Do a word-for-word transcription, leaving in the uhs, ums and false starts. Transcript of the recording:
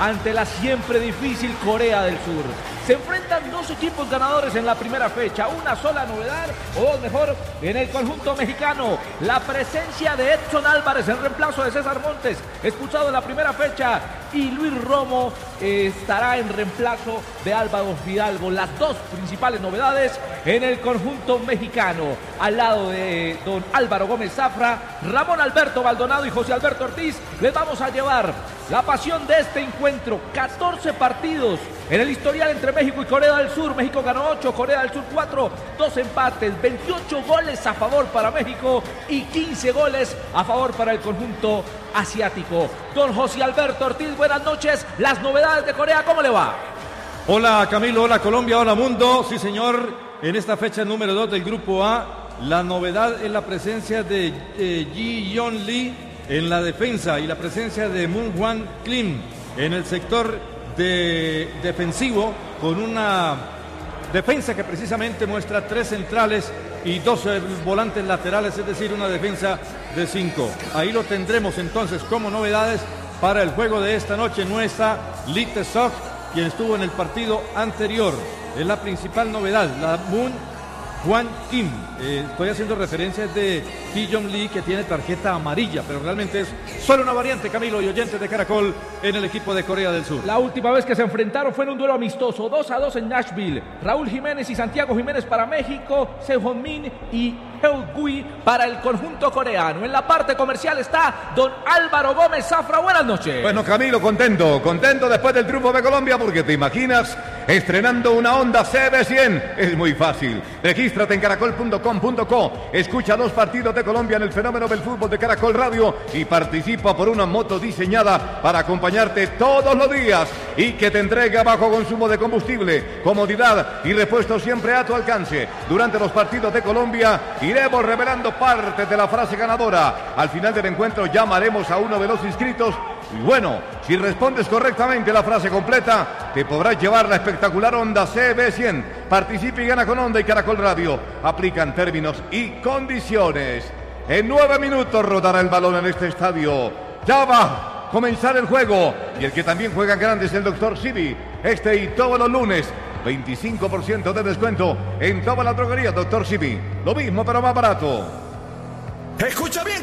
ante la siempre difícil Corea del Sur. Se enfrentan dos equipos ganadores en la primera fecha, una sola novedad, o dos mejor, en el conjunto mexicano. La presencia de Edson Álvarez en reemplazo de César Montes, expulsado en la primera fecha, y Luis Romo eh, estará en reemplazo de Álvaro Fidalgo. Las dos principales novedades en el conjunto mexicano. Al lado de don Álvaro Gómez Zafra, Ramón Alberto Maldonado y José Alberto Ortiz, les vamos a llevar la pasión de este encuentro. catorce partidos en el historial entre México y Corea del Sur. México ganó ocho, Corea del Sur cuatro, dos empates, veintiocho goles a favor para México y quince goles a favor para el conjunto asiático. Don José Alberto Ortiz, buenas noches. Las novedades de Corea, ¿cómo le va? Hola Camilo, hola Colombia, hola mundo. Sí señor, en esta fecha número dos del grupo A, la novedad es la presencia de eh, Ji Yeon Lee en la defensa y la presencia de Moon Hwan Kim en el sector de defensivo, con una defensa que precisamente muestra tres centrales y dos eh, volantes laterales, es decir, una defensa de cinco. Ahí lo tendremos entonces como novedades para el juego de esta noche. No está Lee Tae-seok, quien estuvo en el partido anterior. Es la principal novedad, la Moon Hwan Kim. Eh, estoy haciendo referencias de Ji Yeon Lee, que tiene tarjeta amarilla, pero realmente es solo una variante, Camilo y oyentes de Caracol, en el equipo de Corea del Sur. La última vez que se enfrentaron fue en un duelo amistoso, dos a dos en Nashville. Raúl Jiménez y Santiago Jiménez para México, Sehon Min y Heo Gui para el conjunto coreano. En la parte comercial está don Álvaro Gómez Zafra. Buenas noches. Bueno, Camilo, contento, contento después del triunfo de Colombia, porque te imaginas estrenando una Honda C B cien. Es muy fácil. Regístrate en caracol punto com punto co. Escucha los partidos de Colombia en el fenómeno del fútbol de Caracol Radio y participa por una moto diseñada para acompañarte todos los días y que te entregue a bajo consumo de combustible, comodidad y repuesto siempre a tu alcance. Durante los partidos de Colombia iremos revelando parte de la frase ganadora. Al final del encuentro llamaremos a uno de los inscritos y bueno, si respondes correctamente la frase completa, te podrás llevar la espectacular Honda C B cien. Participa y gana con Honda y Caracol Radio. Aplican términos y condiciones. En nueve minutos rodará el balón en este estadio. Ya va a comenzar el juego. Y el que también juega en grande es el doctor Sibi. Este y todos los lunes, veinticinco por ciento de descuento en toda la droguería doctor Sibi. Lo mismo pero más barato. Escucha bien.